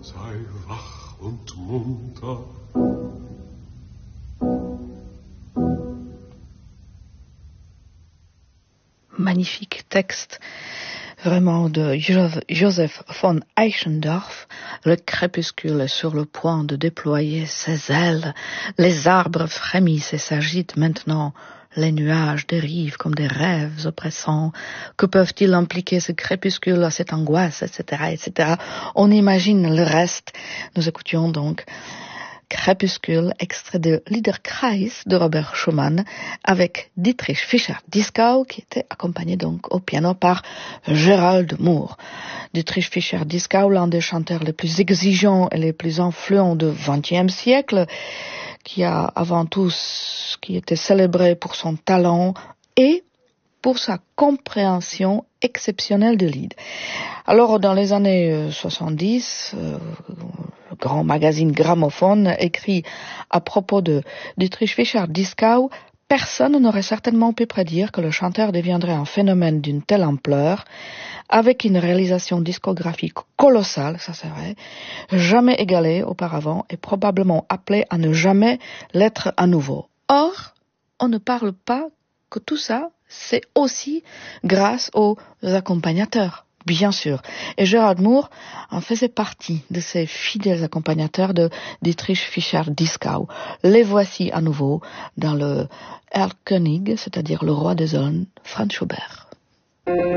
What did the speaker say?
sei wach und munter. Magnifique texte, vraiment de Joseph von Eichendorff. Le crépuscule est sur le point de déployer ses ailes. Les arbres frémissent et s'agitent maintenant. Les nuages dérivent comme des rêves oppressants. Que peuvent-ils impliquer ce crépuscule, cette angoisse, etc., etc. On imagine le reste. Nous écoutions donc Crépuscule, extrait de Liederkreis de Robert Schumann, avec Dietrich Fischer-Dieskau, qui était accompagné donc au piano par Gerald Moore. Dietrich Fischer-Dieskau, l'un des chanteurs les plus exigeants et les plus influents du XXe siècle, qui a avant tout, qui était célébré pour son talent et pour sa compréhension exceptionnelle de Lied. Alors, dans les années 70, le grand magazine Gramophone écrit à propos de Dietrich Fischer-Dieskau: personne n'aurait certainement pu prédire que le chanteur deviendrait un phénomène d'une telle ampleur, avec une réalisation discographique colossale, ça c'est vrai, jamais égalée auparavant et probablement appelée à ne jamais l'être à nouveau. Or, on ne parle pas que tout ça, c'est aussi grâce aux accompagnateurs, bien sûr. Et Gerald Moore en faisait partie de ces fidèles accompagnateurs de Dietrich Fischer-Dieskau. Les voici à nouveau dans le Erlkönig, c'est-à-dire le roi des zones, Franz Schubert.